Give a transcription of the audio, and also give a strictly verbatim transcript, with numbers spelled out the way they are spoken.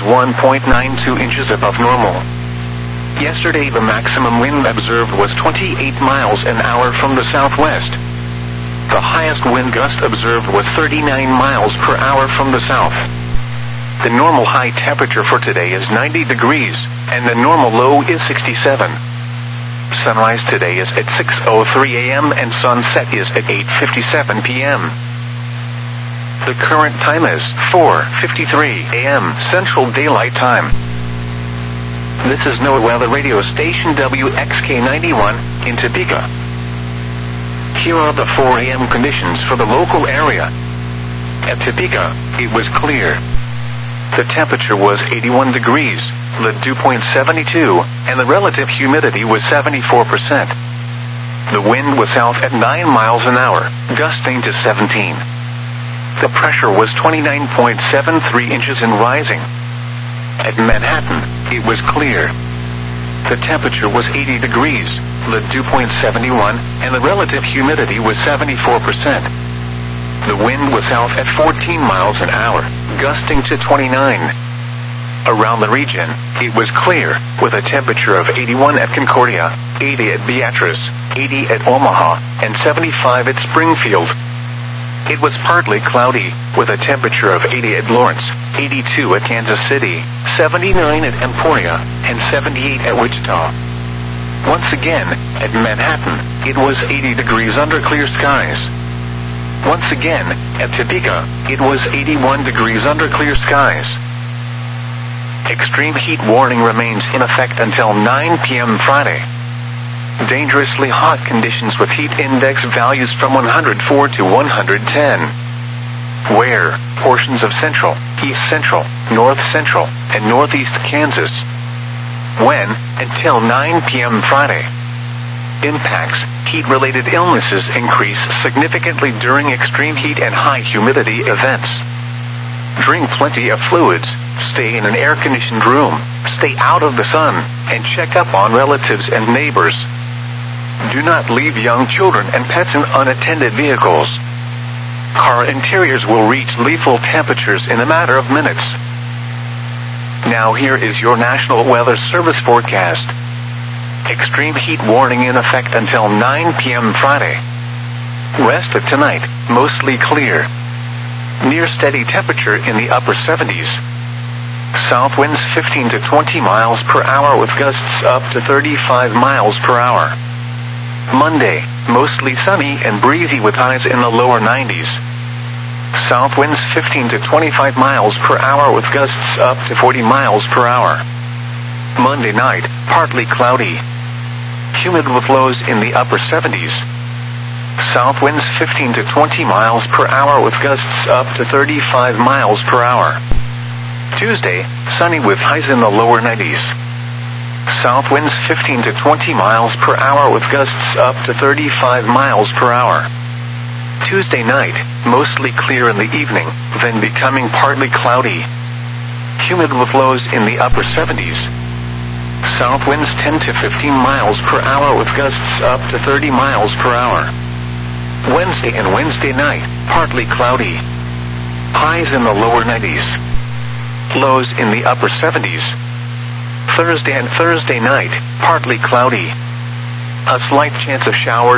one point nine two inches above normal. Yesterday the maximum wind observed was twenty-eight miles an hour from the southwest. The highest wind gust observed was thirty-nine miles per hour from the south. The normal high temperature for today is ninety degrees, and the normal low is sixty-seven. Sunrise today is at six oh three a m and sunset is at eight fifty-seven p m The current time is four fifty-three a m Central Daylight Time. This is NOAA Weather Radio Station W X K ninety-one in Topeka. Here are the four a m conditions for the local area. At Topeka, it was clear. The temperature was eighty-one degrees, the dew point seventy-two, and the relative humidity was seventy-four percent. The wind was south at nine miles an hour, gusting to seventeen. The pressure was twenty-nine point seven three inches and rising. At Manhattan, it was clear. The temperature was eighty degrees, the dew point seventy-one, and the relative humidity was seventy-four percent. The wind was south at fourteen miles an hour, gusting to twenty-nine. Around the region, it was clear, with a temperature of eighty-one at Concordia, eighty at Beatrice, eighty at Omaha, and seventy-five at Springfield. It was partly cloudy, with a temperature of eighty at Lawrence, eighty-two at Kansas City, seventy-nine at Emporia, and seventy-eight at Wichita. Once again, at Manhattan, it was eighty degrees under clear skies. Once again, at Topeka, it was eighty-one degrees under clear skies. Extreme heat warning remains in effect until nine p m Friday. Dangerously hot conditions with heat index values from one hundred four to one hundred ten. Where, portions of central, east central, north central, and northeast Kansas. When, until nine p m Friday. Impacts, heat-related illnesses increase significantly during extreme heat and high humidity events. Drink plenty of fluids, stay in an air-conditioned room, stay out of the sun, and check up on relatives and neighbors. Do not leave young children and pets in unattended vehicles. Car interiors will reach lethal temperatures in a matter of minutes. Now here is your National Weather Service forecast. Extreme heat warning in effect until nine p m Friday. Rest of tonight, mostly clear. Near steady temperature in the upper seventies. South winds fifteen to twenty miles per hour with gusts up to thirty-five miles per hour. Monday, mostly sunny and breezy with highs in the lower nineties. South winds fifteen to twenty-five miles per hour with gusts up to forty miles per hour. Monday night, partly cloudy. Humid with lows in the upper seventies. South winds fifteen to twenty miles per hour with gusts up to thirty-five miles per hour. Tuesday, sunny with highs in the lower nineties. South winds fifteen to twenty miles per hour with gusts up to thirty-five miles per hour. Tuesday night, mostly clear in the evening, then becoming partly cloudy. Humid with lows in the upper seventies. South winds ten to fifteen miles per hour with gusts up to thirty miles per hour. Wednesday and Wednesday night, partly cloudy. Highs in the lower nineties. Lows in the upper seventies. Thursday and Thursday night, partly cloudy. A slight chance of showers